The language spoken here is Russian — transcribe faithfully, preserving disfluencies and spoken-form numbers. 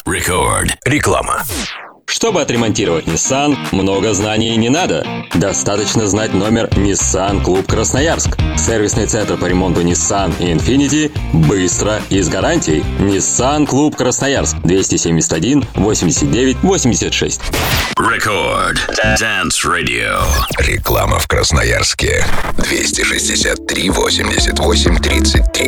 Record. Реклама. Чтобы отремонтировать Nissan, много знаний не надо. Достаточно знать номер Nissan Клуб Красноярск. Сервисный центр по ремонту Nissan и Infiniti быстро и с гарантией. Nissan Клуб Красноярск. двести семьдесят один восемьдесят девять восемьдесят шесть. Record. Dance Radio. Реклама в Красноярске. двести шестьдесят три восемьдесят восемь тридцать три.